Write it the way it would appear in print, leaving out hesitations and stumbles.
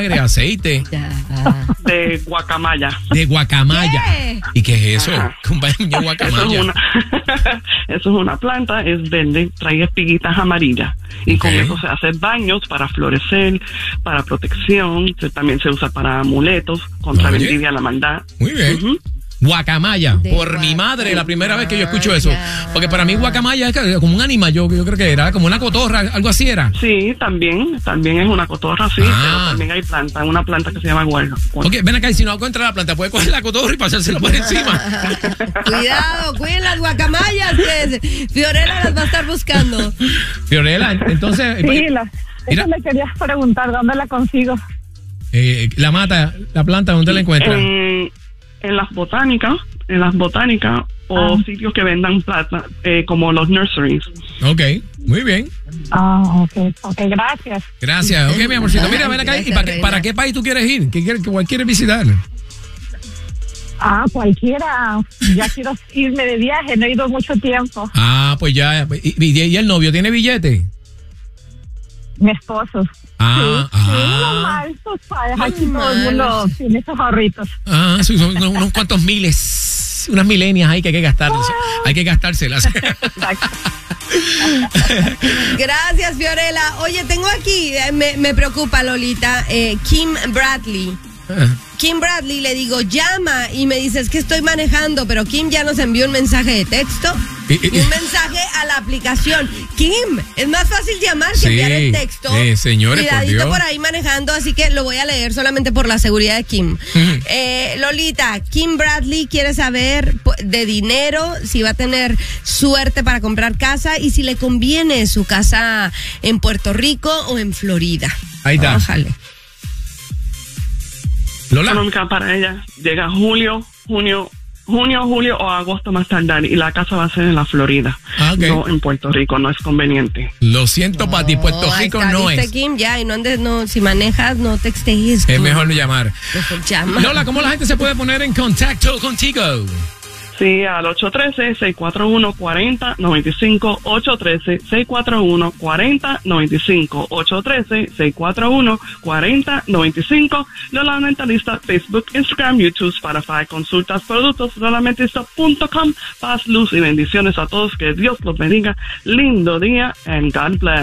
vinagre, aceite. De guacamaya. De guacamaya. ¿Qué? ¿Y qué es eso? Ajá. Un baño de guacamaya. Eso es una planta, es verde, trae espiguitas amarillas. Y con eso se hacen baños para florecer, para protección. También se usa para amuletos, contra la envidia, la maldad. Muy bien. Guacamaya, por mi madre, la primera vez que yo escucho eso. Porque para mí guacamaya es como un animal, yo creo que era como una cotorra, algo así era. Sí, también es una cotorra, sí, pero también hay una planta que se llama guarda. Ok, ven acá, y si no encuentra la planta, puede coger la cotorra y pasársela por encima. Cuidado, cuiden las guacamayas, que Fiorella las va a estar buscando. Fiorella, entonces... Sí, eso le quería preguntar, ¿dónde la consigo? La planta, ¿dónde la encuentran? En las botánicas o sitios que vendan plata, como los nurseries. Ok, muy bien. Ok, gracias. Gracias. Ok, mi amorcito, mira, ven acá. ¿Y para qué país tú quieres ir? ¿Cuál quieres visitar? Cualquiera. Ya quiero irme de viaje, no he ido mucho tiempo. Pues ya. ¿Y el novio tiene billete? Mi esposo. Normal, tú sabes, aquí todo el mundo tiene esos ahorritos. Son unos cuantos miles, unas milenias ahí que hay que gastarlas. Hay que gastárselas. Gracias, Fiorella. Oye, tengo aquí, me preocupa, Lolita, Kim Bradley. Kim Bradley, le digo, llama, y me dice, es que estoy manejando, pero Kim ya nos envió un mensaje de texto y un mensaje a la aplicación. Kim, es más fácil llamar que enviar el texto. Señores, cuidadito por ahí manejando, así que lo voy a leer solamente por la seguridad de Kim. Lolita, Kim Bradley quiere saber de dinero, si va a tener suerte para comprar casa y si le conviene su casa en Puerto Rico o en Florida. Ahí está. Ojalá. Lola. Económica para ella. Llega julio o agosto más tardar, y la casa va a ser en la Florida, no en Puerto Rico. No es conveniente. Lo siento, Pati, Puerto Rico no es. Kim, ya, y no andes, si manejas, no textees. Es mejor no llamar. Llama. Lola, ¿cómo la gente se puede poner en contacto contigo? Sí, al 813-641-4095, 813-641-4095, 813-641-4095. Lola Mentalista, Facebook, Instagram, YouTube, Spotify, consultas, productos, lolamentista.com. Paz, luz y bendiciones a todos. Que Dios los bendiga. Lindo día and God bless.